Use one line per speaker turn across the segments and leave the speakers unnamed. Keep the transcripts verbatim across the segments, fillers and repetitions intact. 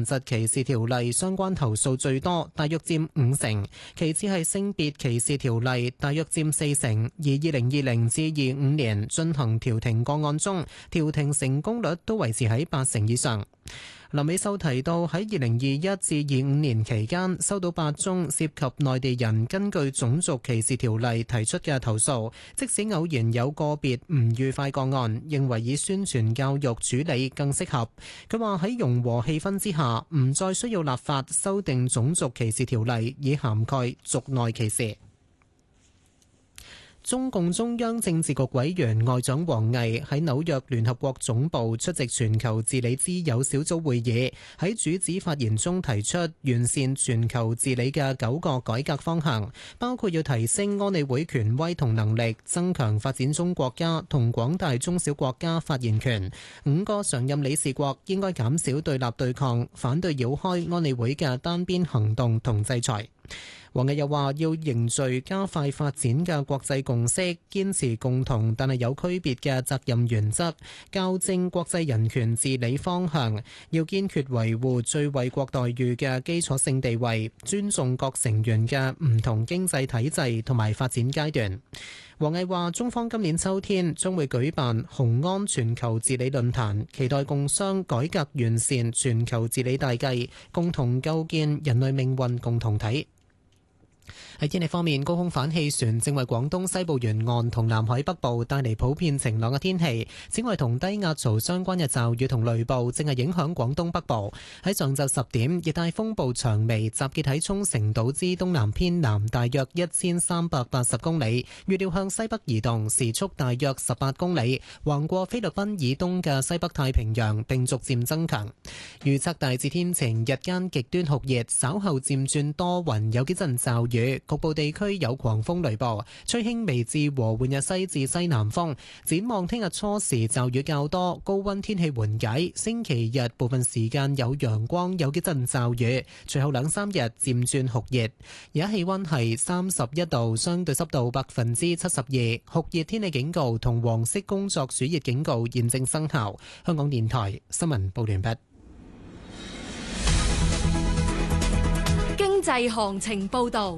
疾歧視條例相關投訴最多，大約佔五成，其次係性別歧視條例，大約佔四成。而二零二零至二五年進行調停個案中，調停成功率都維持喺八成以上。林美秀提到，喺二零二一至二五年期間收到八宗涉及內地人根據種族歧視條例提出嘅投訴，即使偶然有個別唔愉快個案，認為以宣傳教育處理更適合。佢話喺融和氣氛之下，唔再需要立法修訂種族歧視條例，以涵蓋族內歧視。中共中央政治局委員外長王毅喺紐約聯合國總部出席全球治理之友小組會議，喺主旨發言中提出完善全球治理嘅九個改革方向，包括要提升安理會權威同能力，增強發展中國家同廣大中小國家發言權。五個常任理事國應該減少對立對抗，反對繞開安理會嘅單邊行動同制裁。王毅又話要凝聚加快發展嘅國際共識，堅持共同但係有區別嘅責任原則，校正國際人權治理方向，要堅決維護最惠國待遇嘅基礎性地位，尊重各成員嘅唔同經濟體制同埋發展階段。王毅話：中方今年秋天將會舉辦雄安全球治理論壇，期待共商改革完善全球治理大計，共同構建人類命運共同體。喺天氣方面，高空反氣旋正為廣東西部沿岸同南海北部帶嚟普遍晴朗嘅天氣。此外，同低壓槽相關嘅驟雨同雷暴正係影響廣東北部。喺上晝十點，熱帶風暴長眉集結喺沖繩島之東南偏南大約一千三百八十公里，預料向西北移動，時速大約十八公里，橫過菲律賓以東嘅西北太平洋，並逐漸增強。預測大致天晴，日間極端酷熱，稍後漸轉多雲，有幾陣驟雨。局部地區有狂風雷暴，吹輕微至和緩嘅西至西南風。展望聽日初時驟雨較多，高溫天氣緩解。星期日部分時間有陽光，有幾陣驟雨。隨後兩三日漸轉酷熱。而家氣溫係三十一度，相對濕度百分之七十二。酷熱天氣警告同黃色工作暑熱警告現正生效。香港電台新聞報完畢。
經濟行情報道。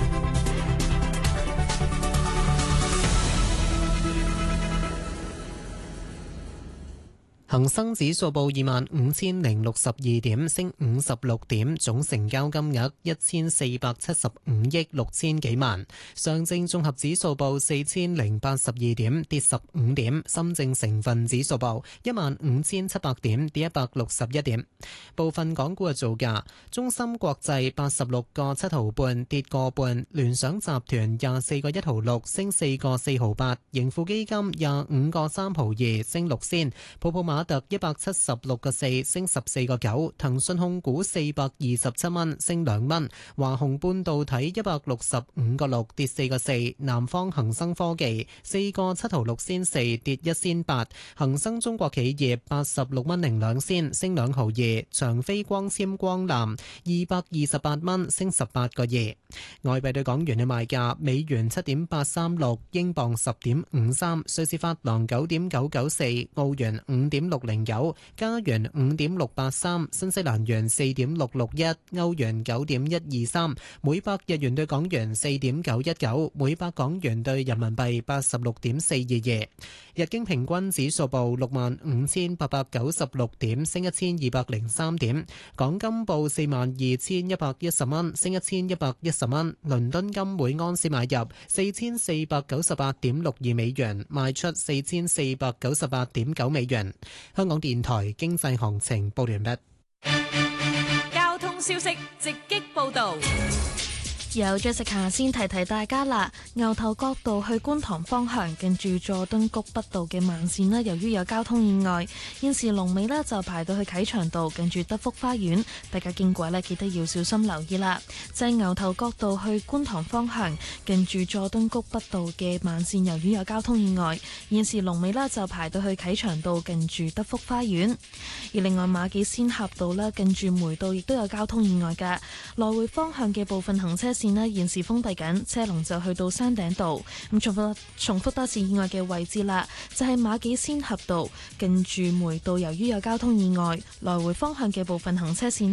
恒生指數報二萬五千零六十二點，升五十六點，總成交金額一千四百七十五億六千幾萬。上證綜合指數報四千零八十二點，跌十五點。深證成分指數報一萬五千七百點，跌一百六十一點。部分港股嘅造價：中芯國際八十六個七毫半，跌個半；聯想集團廿四個一毫六，升四個四毫八；盈富基金廿五個三毫二，升六仙；普普馬特一百七十六個四，升十四個九；騰訊控股四百二十七蚊，升兩蚊；華虹半導體一百六十五個六，跌四個四；南方恒生科技四個七毫六仙四，跌一仙八；恒生中國企業八十六蚊零兩仙，升兩毫二；長飛光纖光纜二百二十八蚊，升十八個二。外幣對港元嘅賣價：美元七點八三六，英鎊十點五三，瑞士法郎九點九九四，澳元五點六零九，加元五點六八三，新西蘭元四點六六一，歐元九點一二三，每百日元對港元四點九一九，每百港元對人民幣八十六點四二二。日經平均指數報六萬五千八百九十六點，升一千二百零三點。港金報四萬二千一百一十蚊，升一千一百一十蚊。倫敦金每盎司買入四千四百九十八點六二美元，賣出四千四百九十八點九美元。香港電台經濟行情報完畢。
交通消息直擊報道。
有 Jessica 先提提大家啦，牛頭角道去觀塘方向近住佐敦谷北道嘅慢線咧，由於有交通意外，現時龍尾咧就排到去啟祥道近住德福花園，大家經過咧記得要小心留意啦。就係牛頭角道去觀塘方向近住佐敦谷北道嘅慢線，由於有交通意外，現時龍尾咧就排到去啟祥道近住德福花園。而另外馬己仙峽道咧近住梅道亦都有交通意外㗎，來回方向嘅部分行車線咧現時封閉緊，車龍就去到山頂道。咁重複重複多次意外嘅位置啦，就係馬己仙峽道近住梅道，由於有交通意外，來回方向嘅部分行車線